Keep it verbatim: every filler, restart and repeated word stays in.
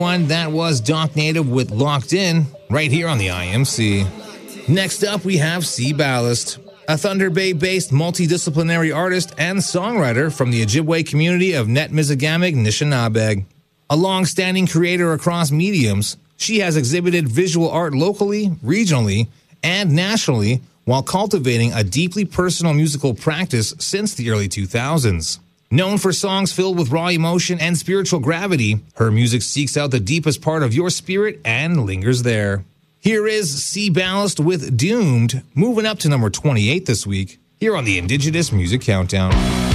One that was Doc Native with Locked In, right here on the I M C. Next up, we have C Ballast, a Thunder Bay-based multidisciplinary artist and songwriter from the Ojibwe community of Net-Mizigamig, Nishinabeg. A long-standing creator across mediums, she has exhibited visual art locally, regionally, and nationally while cultivating a deeply personal musical practice since the early two thousands. Known for songs filled with raw emotion and spiritual gravity, her music seeks out the deepest part of your spirit and lingers there. Here is C Ballast with Doomed, moving up to number twenty-eight this week, here on the Indigenous Music Countdown.